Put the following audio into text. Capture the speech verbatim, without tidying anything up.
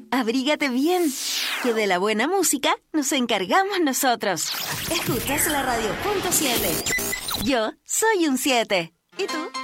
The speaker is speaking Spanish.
abrígate bien, que de la buena música nos encargamos nosotros. Escuchas la radio punto siete. Yo soy un siete. ¿Y tú?